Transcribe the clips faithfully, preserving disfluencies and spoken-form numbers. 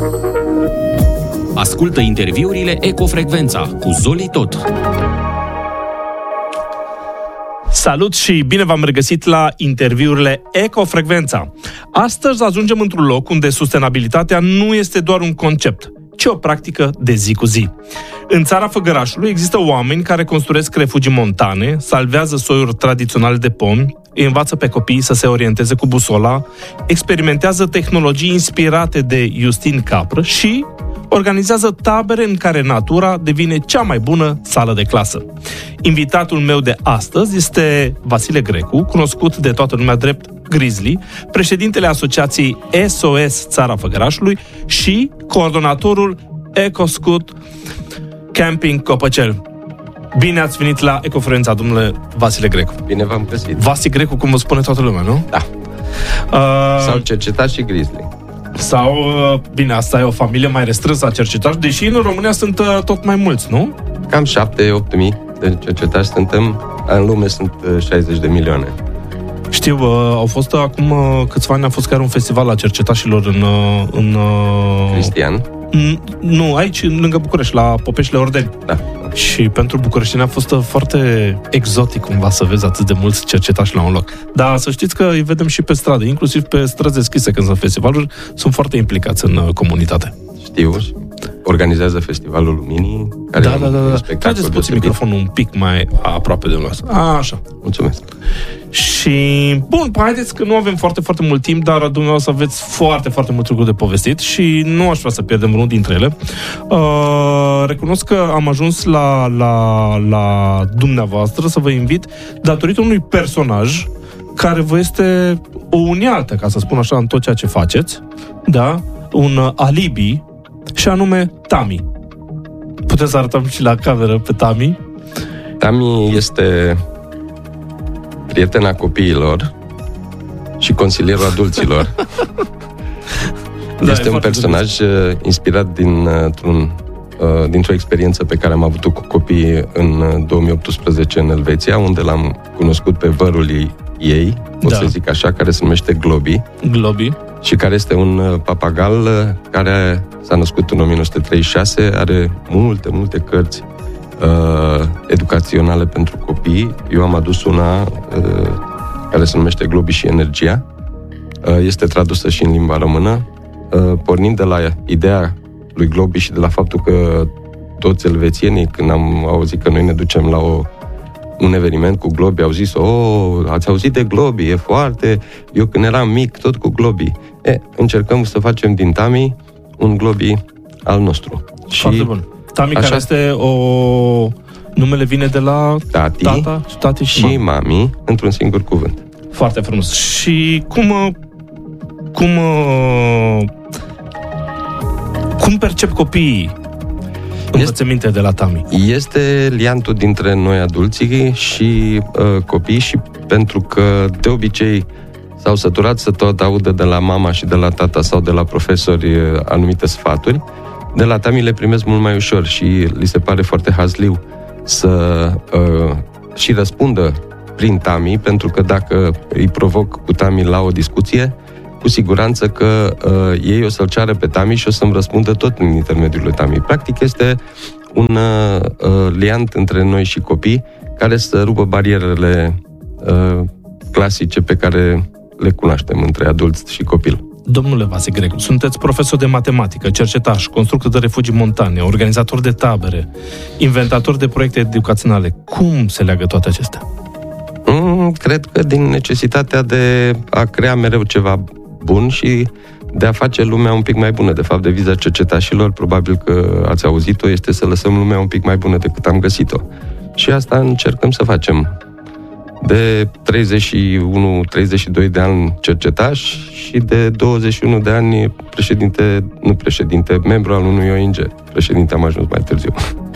Ascultă interviurile Ecofrecvența cu Zoli Tot. Salut și bine v-am regăsit la interviurile Ecofrecvența. Astăzi ajungem într-un loc unde sustenabilitatea nu este doar un concept, ci o practică de zi cu zi. În țara Făgărașului există oameni care construiesc refugii montane, salvează soiuri tradiționale de pomi, îi învață pe copii să se orienteze cu busola, experimentează tehnologii inspirate de Justin Capră și organizează tabere în care natura devine cea mai bună sală de clasă. Invitatul meu de astăzi este Vasile Grecu, cunoscut de toată lumea drept Grizzly, președintele asociației S O S Țara Făgărașului și coordonatorul EcoScout Camping Copăcel. Bine ați venit la Ecofrecvența, domnule Vasile Grecu. Bine v-am găsit. Vasile Grecu, cum vă spune toată lumea, nu? Da. Uh... S-au cercetat și Grizzly. Sau, bine, asta e o familie mai restrânsă a cercetași, deși în România sunt tot mai mulți, nu? Cam șapte opt mii de cercetași suntem. În lume sunt șaizeci de milioane. Știu, au fost acum câțiva ani, a fost chiar un festival a cercetașilor în... în Cristian? Nu, aici, lângă București, la Popeșile Ordeni. Da. Și pentru bucureștini a fost foarte exotic cumva să vezi atât de mulți cercetași la un loc. Dar să știți că îi vedem și pe stradă, inclusiv pe străzi deschise când sunt festivaluri, sunt foarte implicați în comunitate. Știu, organizează Festivalul Luminii, care da, da, da, da. Trageți puțin deosebit. Microfonul un pic mai aproape de noi. Așa. Mulțumesc. Și, bun, haideți că nu avem foarte, foarte mult timp, dar dumneavoastră aveți foarte, foarte mult lucruri de povestit și nu aș vrea să pierdem unul dintre ele. Uh, recunosc că am ajuns la, la, la dumneavoastră să vă invit datorită unui personaj care vă este o unealtă, ca să spun așa, în tot ceea ce faceți, da? Un alibi, și anume Tami. Putem să arătăm și la cameră pe Tami? Tami este prietena copiilor și consilierul adulților. Da, este un personaj drăguț, inspirat dintr-un, dintr-o experiență pe care am avut-o cu copiii în două mii optsprezece în Elveția, unde l-am cunoscut pe vărul ei, o da. să zic așa, care se numește Globi. Globi. Și care este un papagal care s-a născut în nouăsprezece treizeci și șase, are multe, multe cărți uh, educaționale pentru copii. Eu am adus una uh, care se numește Globi și Energia. Uh, este tradusă și în limba română, uh, pornind de la ideea lui Globi și de la faptul că toți elvețienii, când am auzit că noi ne ducem la o un eveniment cu Globi, au zis, oh, ați auzit de Globi, e foarte... Eu când eram mic, tot cu Globi. E, încercăm să facem din Tami un Globi al nostru. Foarte și bun. Tami, așa, care este o... Numele vine de la tati, tata, tati și, și mami. mami, într-un singur cuvânt. Foarte frumos. Și cum... Cum... Cum percep copiii învățăminte de la Tami? Este liantul dintre noi adulții și uh, copii, și pentru că de obicei s-au săturat să tot audă de la mama și de la tata sau de la profesori uh, anumite sfaturi, de la Tami le primesc mult mai ușor și li se pare foarte hazliu să uh, și răspundă prin Tami, pentru că dacă îi provoc cu Tami la o discuție, cu siguranță că uh, ei o să-l ceară pe Tami și o să-mi răspundă tot prin intermediul lui Tami. Practic este un uh, liant între noi și copii care să rupă barierele uh, clasice pe care le cunoaștem între adulți și copil. Domnule Vasile Grecu, sunteți profesor de matematică, cercetaș, constructor de refugii montane, organizator de tabere, inventator de proiecte educaționale. Cum se leagă toate acestea? Mm, cred că din necesitatea de a crea mereu ceva bun și de a face lumea un pic mai bună. De fapt, deviza cercetașilor, probabil că ați auzit-o, este să lăsăm lumea un pic mai bună decât am găsit-o. Și asta încercăm să facem. De treizeci și unu treizeci și doi de ani cercetaș și de douăzeci și unu de ani președinte, nu președinte, membru al unui O N G. Președinte am ajuns mai târziu.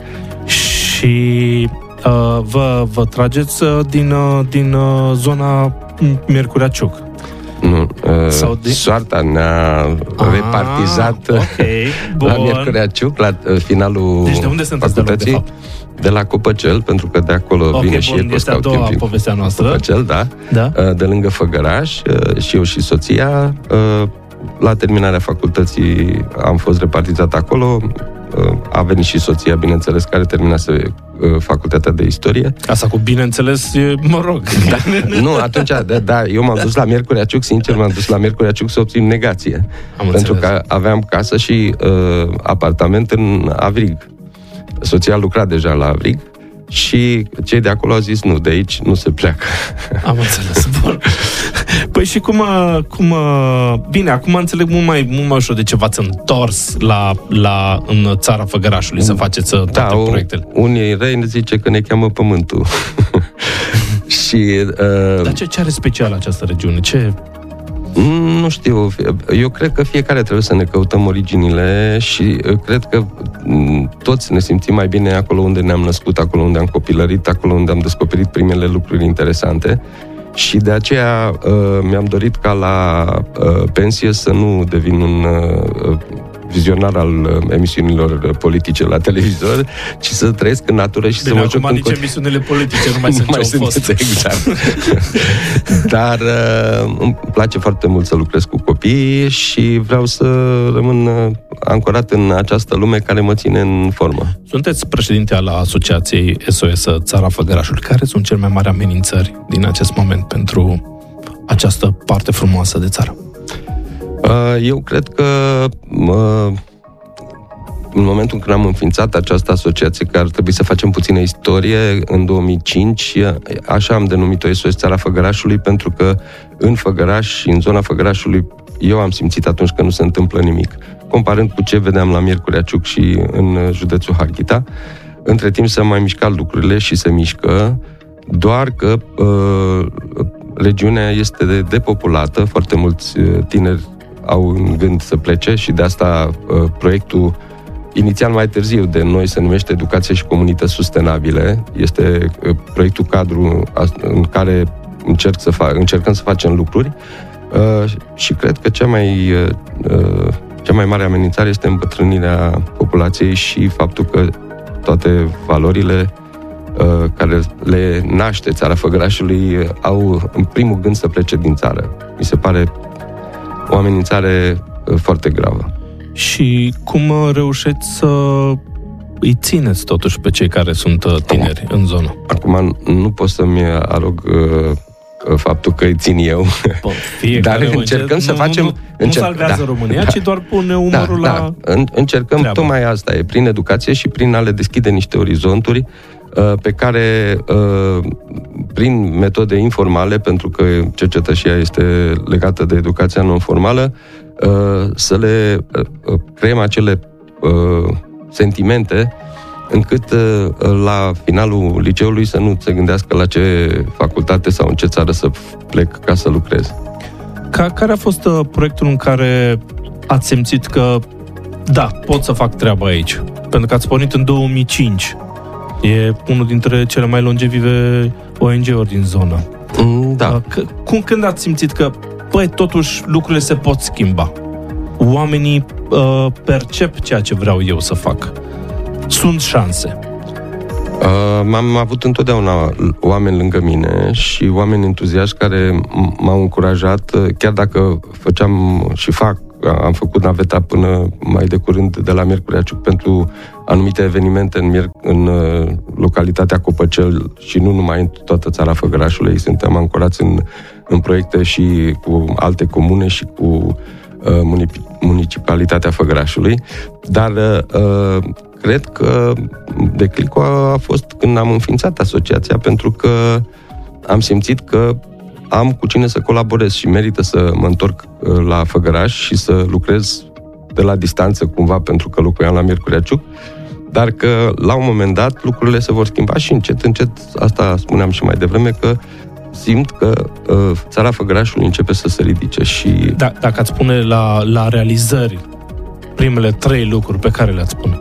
Și uh, vă, vă trageți uh, din, uh, din uh, zona Miercurea-Ciuc? Nu, uh, de... soarta ne-a ah, repartizat okay, la Miercurea-Ciuc, la uh, finalul deci de unde sunteți de, loc, de fapt? De la Copăcel, pentru că de acolo okay, vine bun, și Ecoscout. Este a doua povestea noastră. Copăcel, da, da. Uh, de lângă Făgăraș, uh, și eu și soția uh, la terminarea facultății am fost repartizat acolo. A venit și soția, bineînțeles, care terminase facultatea de istorie. Asta cu bineînțeles, mă rog. Da, nu, atunci, da, da, eu m-am dus la Miercurea Ciuc, sincer, m-am dus la Miercurea Ciuc să obțin negație. Am pentru înțeles. că aveam casă și uh, apartament în Avrig. Soția lucra deja la Avrig și cei de acolo au zis, nu, de aici nu se pleacă. Am înțeles, bun. Păi și cum, cum... Bine, acum înțeleg mult mai, mult mai ușor de ce v-ați întors la, la, în țara Făgărașului să faceți toate da, proiectele. Unii răi ne zice că ne cheamă Pământul. și... Uh, Dar ce, ce are special această regiune? Ce... Nu știu, eu cred că fiecare trebuie să ne căutăm originile și cred că toți ne simțim mai bine acolo unde ne-am născut, acolo unde am copilărit, acolo unde am descoperit primele lucruri interesante și de aceea mi-am dorit ca la pensie să nu devin un vizionar al emisiunilor politice la televizor, ci să trăiesc în natură și Bine, să mă joc acum nici emisiunile politice nu mai sunt ce au fost. Exact. Dar uh, îmi place foarte mult să lucrez cu copiii și vreau să rămân uh, ancorat în această lume care mă ține în formă. Sunteți președinte al Asociației S O S Țara Făgărașului. Care sunt cele mai mari amenințări din acest moment pentru această parte frumoasă de țară? Eu cred că în momentul când am înființat această asociație, că ar trebui să facem puțină istorie, în două mii cinci, așa am denumit-o S O S Țara Făgărașului, pentru că în Făgăraș și în zona Făgărașului eu am simțit atunci că nu se întâmplă nimic. Comparând cu ce vedeam la Miercurea Ciuc și în județul Harghita, între timp s-au mai mișcat lucrurile și se mișcă, doar că uh, regiunea este de, depopulată, foarte mulți tineri au în gând să plece și de asta uh, proiectul inițial mai târziu de noi se numește Educație și Comunități Sustenabile. Este uh, proiectul cadru în care încerc să fac, încercăm să facem lucruri uh, și cred că cea mai, uh, cea mai mare amenințare este îmbătrânirea populației și faptul că toate valorile uh, care le naște țara Făgărașului au în primul gând să plece din țară. Mi se pare o amenințare foarte gravă. Și cum reușiți să îi țineți totuși pe cei care sunt tineri acum, în zonă? Acum nu pot să-mi arog uh, faptul că îi țin eu. Bun, dar încercăm nu, să facem... Nu, nu, încerc, nu salvează da, România, da, ci doar pune umărul da, la da. Încercăm treabă. Tocmai asta e, prin educație și prin a le deschide niște orizonturi pe care, prin metode informale, pentru că cercetășia este legată de educația non-formală, să le creăm acele sentimente încât la finalul liceului să nu se gândească la ce facultate sau în ce țară să plec ca să lucrez. Ca, care a fost uh, proiectul în care ați simțit că da, pot să fac treaba aici? Pentru că ați pornit în două mii cinci. E unul dintre cele mai longevive O N G-uri din zonă. Da. Uh, cum, când ați simțit că, băi, totuși lucrurile se pot schimba? Oamenii uh, percep ceea ce vreau eu să fac. Sunt șanse. Uh, am avut întotdeauna oameni lângă mine și oameni entuziaști care m-au încurajat, chiar dacă făceam și fac, am făcut naveta până mai de curând de la Miercurea Ciuc pentru anumite evenimente în, Mier- în uh, localitatea Copăcel și nu numai în toată țara Făgărașului. Suntem ancorați în, în proiecte și cu alte comune și cu uh, municipalitatea Făgărașului, dar uh, cred că declicul a fost când am înființat asociația, pentru că am simțit că am cu cine să colaborez și merită să mă întorc la Făgăraș și să lucrez de la distanță cumva, pentru că locuiam la Miercurea Ciuc, dar că la un moment dat lucrurile se vor schimba și încet, încet, asta spuneam și mai devreme, că simt că uh, țara Făgărașului începe să se ridice și... Da, dacă ați spune la, la realizări primele trei lucruri pe care le-ați spune.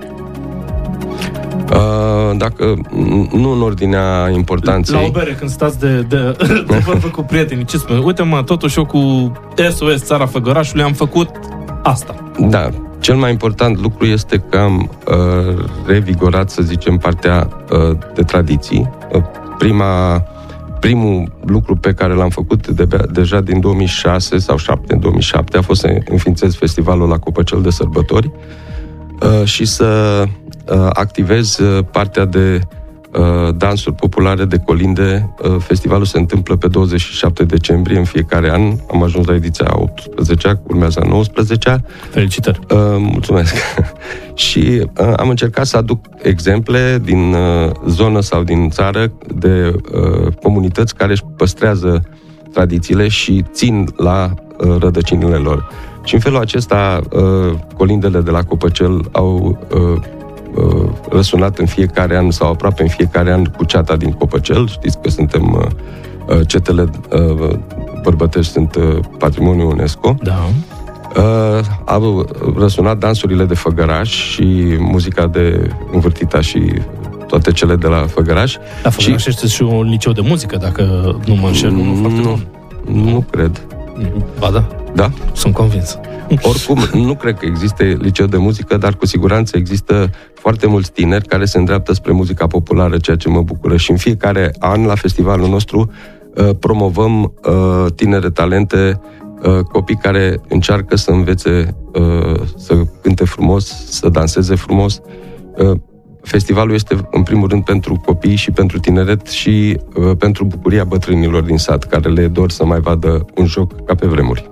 Uh, dacă nu în ordinea importanței. La o bere, când stați de, de, de vorbă cu prietenii, ce spune? Uite mă, totuși eu cu S O S Țara Făgărașului am făcut asta. Da, cel mai important lucru este că am uh, revigorat, să zicem, partea uh, de tradiții. Uh, prima primul lucru pe care l-am făcut de, deja din două mii șase sau șapte, în două mii șapte a fost să înființez festivalul la Copăcel de sărbători uh, și să uh, activez uh, partea de uh, dansuri populare, de colinde. Uh, festivalul se întâmplă pe douăzeci și șapte decembrie în fiecare an. Am ajuns la ediția a optsprezecea, urmează a nouăsprezecea. Felicitări! Uh, mulțumesc! Și uh, am încercat să aduc exemple din uh, zonă sau din țară de uh, comunități care își păstrează tradițiile și țin la uh, rădăcinile lor. Și în felul acesta uh, colindele de la Copăcel au uh, uh, răsunat în fiecare an sau aproape în fiecare an cu ceata din Copăcel. Știți că suntem uh, cetele uh, bărbătești sunt uh, patrimoniu UNESCO. Da. Uh, au răsunat dansurile de făgăraș și muzica de învârtita și toate cele de la făgăraș. La Făgăraș și... este și un liceu de muzică, dacă nu mă înșel, nu, foarte nu, nu cred. Ba da? Da? Sunt convins. Oricum, nu cred că există liceu de muzică, dar cu siguranță există foarte mulți tineri care se îndreaptă spre muzica populară, ceea ce mă bucură. Și în fiecare an, la festivalul nostru, uh, promovăm uh, tinere talente, copii care încearcă să învețe să cânte frumos, să danseze frumos. Festivalul este, în primul rând, pentru copii și pentru tineret și pentru bucuria bătrânilor din sat, care le dor să mai vadă un joc ca pe vremuri.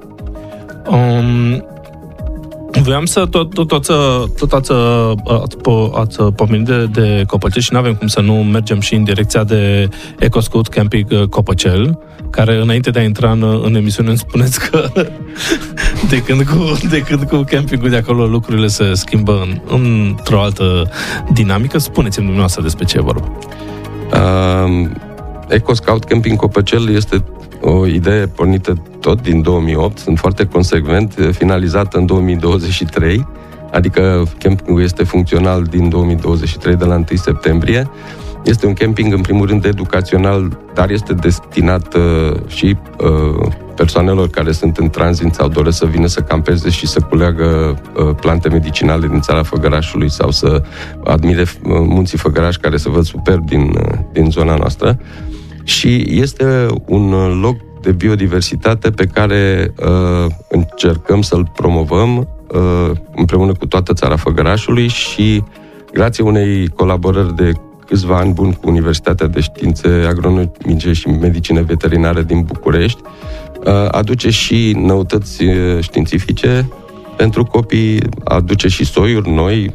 Um, voiam să tot, tot, tot, tot ați, ați, ați pomenit de, de Copăcel și nu avem cum să nu mergem și în direcția de EcoScout Camping Copăcel, care înainte de a intra în, în emisiune îmi spuneți că de când, cu, de când cu campingul de acolo lucrurile se schimbă în, într-o altă dinamică. Spuneți-mi dumneavoastră despre ce e vorba. Uh, EcoScout Camping Copăcel este o idee pornită tot din două mii opt, sunt foarte consecvent, finalizată în două mii douăzeci și trei, adică campingul este funcțional din două mii douăzeci și trei, de la întâi septembrie. Este un camping, în primul rând, educațional, dar este destinat uh, și uh, persoanelor care sunt în tranzit sau doresc să vină să campeze și să culeagă uh, plante medicinale din țara Făgărașului sau să admire uh, munții Făgăraș, care se văd superb din, uh, din zona noastră. Și este un loc de biodiversitate pe care uh, încercăm să-l promovăm uh, împreună cu toată țara Făgărașului și grație unei colaborări de câțiva ani buni cu Universitatea de Științe Agronomice și Medicină Veterinară din București, uh, aduce și noutăți științifice pentru copii, aduce și soiuri noi,